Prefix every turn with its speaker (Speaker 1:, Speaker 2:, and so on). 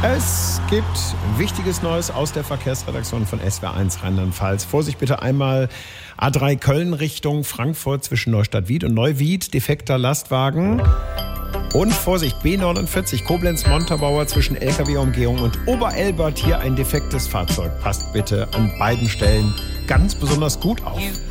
Speaker 1: Es gibt wichtiges Neues aus der Verkehrsredaktion von SWR1 Rheinland-Pfalz. Vorsicht bitte einmal A3 Köln Richtung Frankfurt zwischen Neustadt-Wied und Neuwied. Defekter Lastwagen. Und Vorsicht, B49 Koblenz-Montabaur zwischen LKW-Umgehung und Oberelbert. Hier ein defektes Fahrzeug. Passt bitte an beiden Stellen ganz besonders gut auf.